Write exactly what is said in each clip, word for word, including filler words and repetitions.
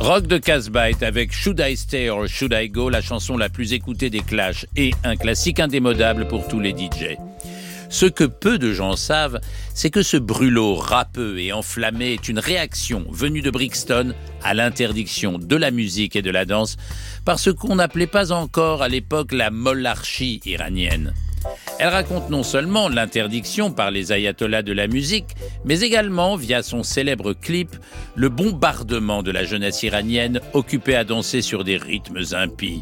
Rock de Casbah est avec Should I Stay or Should I Go, la chanson la plus écoutée des Clash et un classique indémodable pour tous les D J. Ce que peu de gens savent, c'est que ce brûlot râpeux et enflammé est une réaction venue de Brixton à l'interdiction de la musique et de la danse par ce qu'on n'appelait pas encore à l'époque la mollarchie iranienne. Elle raconte non seulement l'interdiction par les ayatollahs de la musique, mais également, via son célèbre clip, le bombardement de la jeunesse iranienne occupée à danser sur des rythmes impies.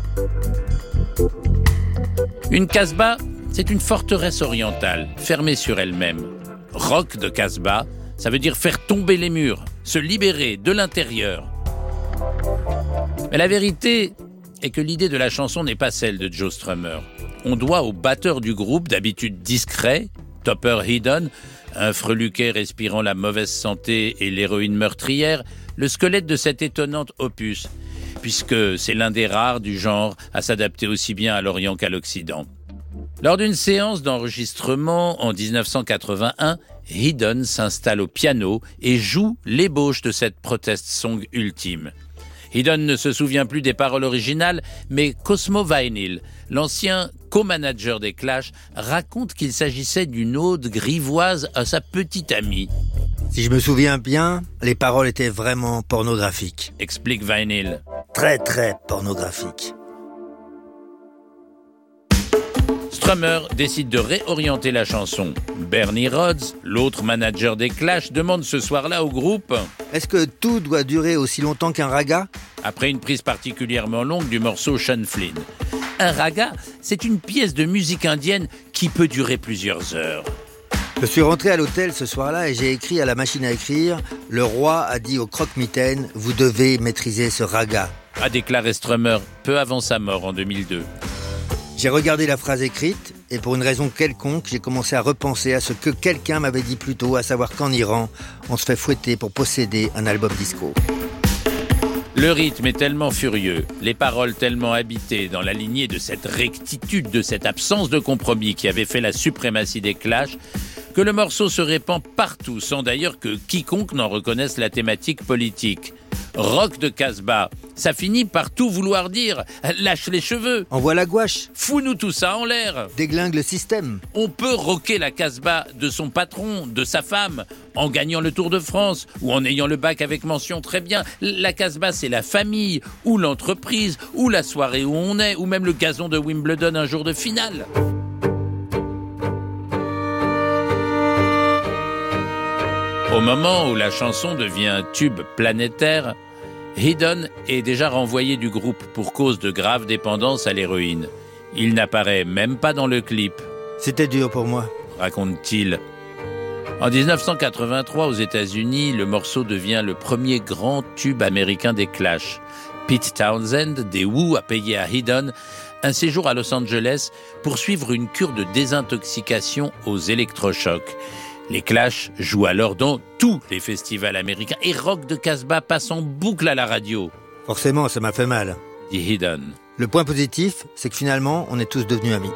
Une Casbah, c'est une forteresse orientale, fermée sur elle-même. Rock de Casbah, ça veut dire faire tomber les murs, se libérer de l'intérieur. Mais la vérité est que l'idée de la chanson n'est pas celle de Joe Strummer. On doit au batteur du groupe, d'habitude discret, Topper Headon, un freluquet respirant la mauvaise santé et l'héroïne meurtrière, le squelette de cet étonnant opus, puisque c'est l'un des rares du genre à s'adapter aussi bien à l'Orient qu'à l'Occident. Lors d'une séance d'enregistrement en dix-neuf cent quatre-vingt-un, Headon s'installe au piano et joue l'ébauche de cette protest song ultime. Headon ne se souvient plus des paroles originales, mais Cosmo Vinyl, l'ancien co-manager des Clash, raconte qu'il s'agissait d'une ode grivoise à sa petite amie. Si je me souviens bien, les paroles étaient vraiment pornographiques. Explique Vinyl. Très très pornographiques. Strummer décide de réorienter la chanson. Bernie Rhodes, l'autre manager des Clash, demande ce soir-là au groupe « Est-ce que tout doit durer aussi longtemps qu'un raga ?» Après une prise particulièrement longue du morceau Sean Flynn. Un raga, c'est une pièce de musique indienne qui peut durer plusieurs heures. Je suis rentré à l'hôtel ce soir-là et j'ai écrit à la machine à écrire « Le roi a dit au croque-mitaine, vous devez maîtriser ce raga. » a déclaré Strummer peu avant sa mort en deux mille deux. J'ai regardé la phrase écrite et pour une raison quelconque, j'ai commencé à repenser à ce que quelqu'un m'avait dit plus tôt, à savoir qu'en Iran, on se fait fouetter pour posséder un album disco. Le rythme est tellement furieux, les paroles tellement habitées dans la lignée de cette rectitude, de cette absence de compromis qui avait fait la suprématie des Clash, que le morceau se répand partout, sans d'ailleurs que quiconque n'en reconnaisse la thématique politique. Rock de Casbah, ça finit par tout vouloir dire. Lâche les cheveux. Envoie la gouache. Fous-nous tout ça en l'air. Déglingue le système. On peut rocker la Casbah de son patron, de sa femme, en gagnant le Tour de France ou en ayant le bac avec mention très bien. La Casbah, c'est la famille, ou l'entreprise, ou la soirée où on est, ou même le gazon de Wimbledon un jour de finale. Au moment où la chanson devient un tube planétaire, Headon est déjà renvoyé du groupe pour cause de grave dépendance à l'héroïne. Il n'apparaît même pas dans le clip. C'était dur pour moi, raconte-t-il. En dix-neuf cent quatre-vingt-trois, aux États-Unis, le morceau devient le premier grand tube américain des Clash. Pete Townshend, des Who, a payé à Headon un séjour à Los Angeles pour suivre une cure de désintoxication aux électrochocs. Les Clash jouent alors dans tous les festivals américains et Rock de Casbah passe en boucle à la radio. Forcément, ça m'a fait mal, dit Headon. Le point positif, c'est que finalement, on est tous devenus amis.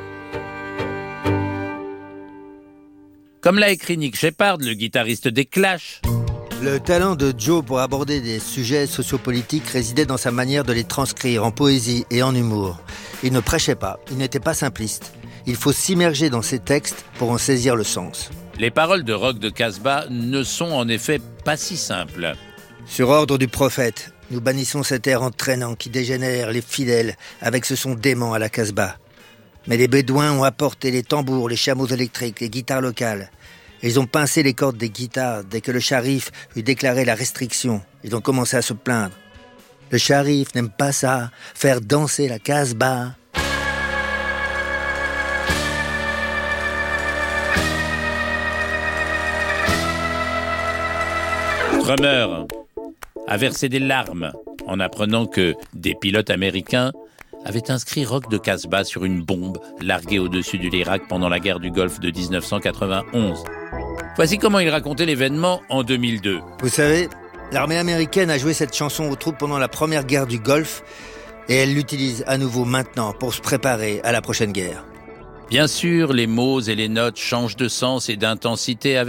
Comme l'a écrit Nick Shepard, le guitariste des Clash. Le talent de Joe pour aborder des sujets sociopolitiques résidait dans sa manière de les transcrire en poésie et en humour. Il ne prêchait pas, il n'était pas simpliste. Il faut s'immerger dans ses textes pour en saisir le sens. Les paroles de Rock de Casbah ne sont en effet pas si simples. Sur ordre du prophète, nous bannissons cet air entraînant qui dégénère les fidèles avec ce son dément à la Casbah. Mais les Bédouins ont apporté les tambours, les chameaux électriques, les guitares locales. Ils ont pincé les cordes des guitares dès que le sharif eut déclaré la restriction. Ils ont commencé à se plaindre. Le sharif n'aime pas ça, faire danser la Casbah. Strummer a versé des larmes en apprenant que des pilotes américains avaient inscrit Rock de Casbah sur une bombe larguée au-dessus de l'Irak pendant la guerre du Golfe de dix-neuf cent quatre-vingt-onze. Voici comment il racontait l'événement en deux mille deux. Vous savez, l'armée américaine a joué cette chanson aux troupes pendant la première guerre du Golfe et elle l'utilise à nouveau maintenant pour se préparer à la prochaine guerre. Bien sûr, les mots et les notes changent de sens et d'intensité avec